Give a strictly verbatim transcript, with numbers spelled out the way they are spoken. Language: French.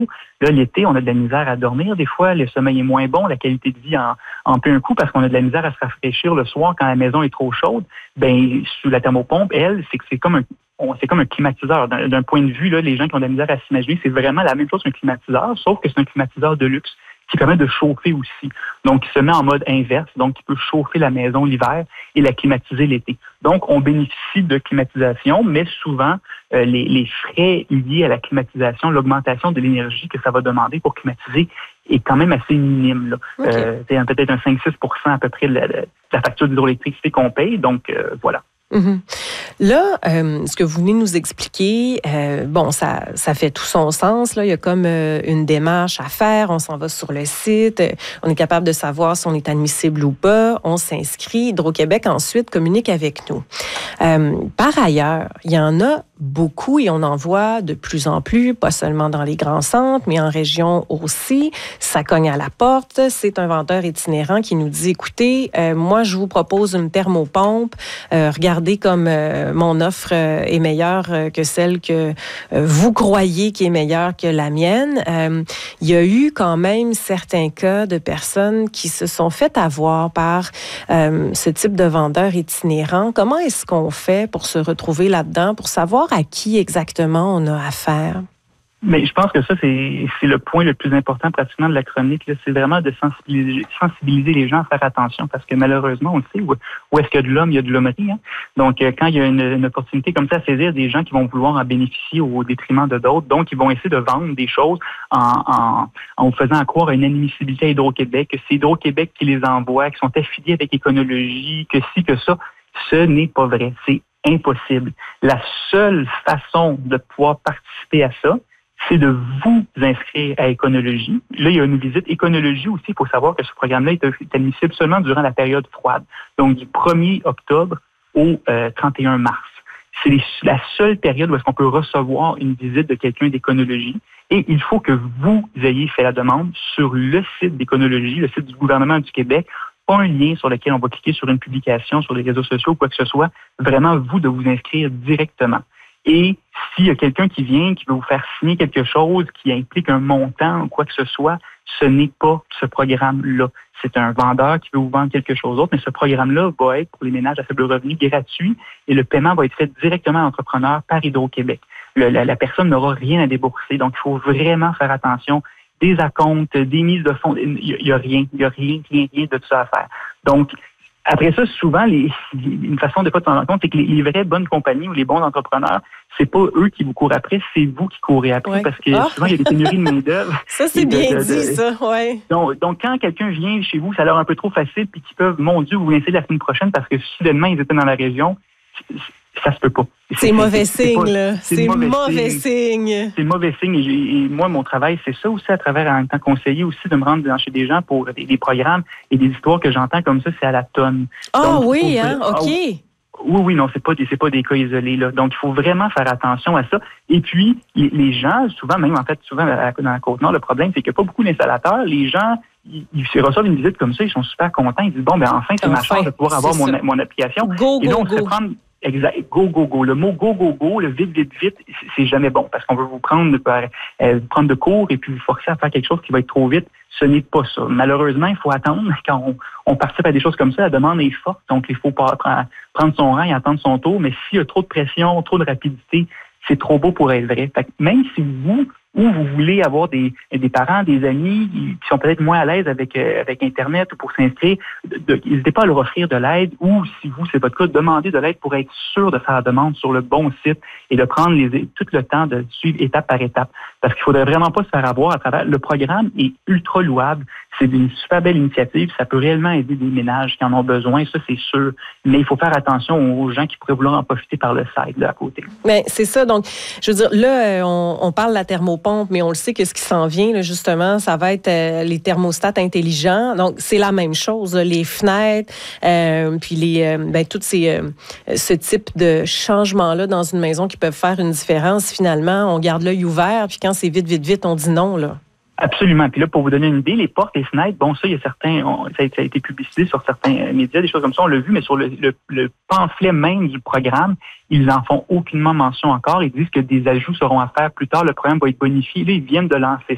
Là, l'été, on a de la misère à dormir. Des fois, le sommeil est moins bon, la qualité de vie en, en paie un coup parce qu'on a de la misère à se rafraîchir le soir quand la maison est trop chaude. Ben, sous la thermopompe, elle, c'est que c'est comme un on, c'est comme un climatiseur. D'un, d'un point de vue, là, les gens qui ont de la misère à s'imaginer, c'est vraiment la même chose qu'un climatiseur, sauf que c'est un climatiseur de luxe qui permet de chauffer aussi. Donc, il se met en mode inverse, donc il peut chauffer la maison l'hiver et la climatiser l'été. Donc, on bénéficie de climatisation, mais souvent, euh, les, les frais liés à la climatisation, l'augmentation de l'énergie que ça va demander pour climatiser est quand même assez minime. Là. Okay. Euh, c'est peut-être un cinq à six pour cent à peu près de la, de la facture d'hydroélectricité qu'on paye. Donc, euh, voilà. Mm-hmm. Là, euh, ce que vous venez nous expliquer, euh, bon, ça, ça fait tout son sens. Là. Il y a comme euh, une démarche à faire. On s'en va sur le site. On est capable de savoir si on est admissible ou pas. On s'inscrit. Hydro-Québec, ensuite, communique avec nous. Euh, par ailleurs, il y en a beaucoup et on en voit de plus en plus, pas seulement dans les grands centres, mais en région aussi. Ça cogne à la porte. C'est un vendeur itinérant qui nous dit, écoutez, euh, moi, je vous propose une thermopompe. Euh, regardez comme euh, mon offre euh, est meilleure euh, que celle que euh, vous croyez qui est meilleure que la mienne. Euh, il y a eu quand même certains cas de personnes qui se sont fait avoir par euh, ce type de vendeur itinérant. Comment est-ce qu'on fait pour se retrouver là-dedans, pour savoir à qui exactement on a affaire? Mais je pense que ça, c'est, c'est le point le plus important pratiquement de la chronique. Là. C'est vraiment de sensibiliser, sensibiliser les gens à faire attention parce que malheureusement, on le sait, où, où est-ce qu'il y a de l'homme, il y a de l'hommerie. Hein? Donc, quand il y a une, une opportunité comme ça à saisir, des gens qui vont vouloir en bénéficier au détriment de d'autres, donc ils vont essayer de vendre des choses en, en, en faisant croire à une admissibilité à Hydro-Québec, que c'est Hydro-Québec qui les envoie, qui sont affiliés avec Écologie, que ci, que ça. Ce n'est pas vrai. C'est impossible. La seule façon de pouvoir participer à ça, c'est de vous inscrire à Éconologie. Là, il y a une visite Éconologie aussi. Il faut savoir que ce programme-là est admissible seulement durant la période froide. Donc, du premier octobre au euh, trente et un mars. C'est les, la seule période où est-ce qu'on peut recevoir une visite de quelqu'un d'Éconologie. Et il faut que vous ayez fait la demande sur le site d'Éconologie, le site du gouvernement du Québec, pas un lien sur lequel on va cliquer sur une publication sur les réseaux sociaux ou quoi que ce soit. Vraiment, vous, de vous inscrire directement. Et s'il y a quelqu'un qui vient, qui veut vous faire signer quelque chose qui implique un montant ou quoi que ce soit, ce n'est pas ce programme-là. C'est un vendeur qui veut vous vendre quelque chose d'autre, mais ce programme-là va être pour les ménages à faible revenu gratuit et le paiement va être fait directement à l'entrepreneur par Hydro-Québec. Le, la, la personne n'aura rien à débourser, donc il faut vraiment faire attention. Des acomptes, des mises de fonds, il n'y a, a rien, il n'y a rien, rien, rien de tout ça à faire. Donc, après ça, souvent, les, une façon de pas s'en rendre compte, c'est que les, les vraies bonnes compagnies ou les bons entrepreneurs, c'est pas eux qui vous courent après, c'est vous qui courez après, ouais. Parce que oh. souvent, il y a des pénuries de main-d'œuvre. Ça, c'est de, bien de, de, dit, ça, ouais. Donc, donc, quand quelqu'un vient chez vous, ça a l'air un peu trop facile, puis qu'ils peuvent, mon Dieu, vous laisser la semaine prochaine parce que soudainement, ils étaient dans la région, ça se peut pas. C'est, c'est mauvais c'est, signe, c'est là. C'est, c'est mauvais, mauvais signe. signe. C'est mauvais signe. Et, et moi, mon travail, c'est ça aussi, à travers, en tant que conseiller, aussi, de me rendre dans chez des gens pour des, des programmes et des histoires que j'entends comme ça, c'est à la tonne. Ah oh, oui, hein, OK. Oh, oui, oui, non, c'est pas des, c'est pas des cas isolés, là. Donc, il faut vraiment faire attention à ça. Et puis, les, les gens, souvent, même, en fait, souvent, dans la Côte-Nord, le problème, c'est qu'il n'y a pas beaucoup d'installateurs. Les gens, ils, ils reçoivent une visite comme ça, ils sont super contents. Ils disent, bon, ben, enfin, c'est enfin, ma chance de pouvoir avoir mon, mon application. Go, et là, on go, se fait go. prendre. Exact. Go, go, go. Le mot go, go, go, le vite, vite, vite, c'est jamais bon parce qu'on veut vous prendre, euh, prendre de court et puis vous forcer à faire quelque chose qui va être trop vite. Ce n'est pas ça. Malheureusement, il faut attendre quand on, on participe à des choses comme ça. La demande est forte, donc il faut pas prendre son rang et attendre son tour. Mais s'il y a trop de pression, trop de rapidité, c'est trop beau pour être vrai. Fait que même si vous ou vous voulez avoir des, des parents, des amis qui sont peut-être moins à l'aise avec, euh, avec Internet ou pour s'inscrire, n'hésitez pas à leur offrir de l'aide ou, si vous, c'est votre cas, demandez de l'aide pour être sûr de faire la demande sur le bon site et de prendre les, tout le temps de suivre étape par étape. Parce qu'il ne faudrait vraiment pas se faire avoir à travers... Le programme est ultra louable. C'est une super belle initiative. Ça peut réellement aider des ménages qui en ont besoin, ça, c'est sûr. Mais il faut faire attention aux gens qui pourraient vouloir en profiter par le site, là, à côté. Mais c'est ça. Donc, je veux dire, là, on, on parle de la thermopompe, mais on le sait que ce qui s'en vient, là, justement, ça va être euh, les thermostats intelligents. Donc, c'est la même chose. Là, les fenêtres, euh, puis les, euh, ben, tout ces, euh, ce type de changements-là dans une maison qui peuvent faire une différence. Finalement, on garde l'œil ouvert, puis quand c'est vite, vite, vite, on dit non, là. Absolument. Puis là, pour vous donner une idée, les portes et fenêtres, bon, ça, il y a certains, on, ça, a, ça a été publicité sur certains médias, des choses comme ça, on l'a vu, mais sur le, le, le pamphlet même du programme, ils n'en font aucunement mention encore. Ils disent que des ajouts seront à faire plus tard. Le programme va être bonifié. Là, ils viennent de lancer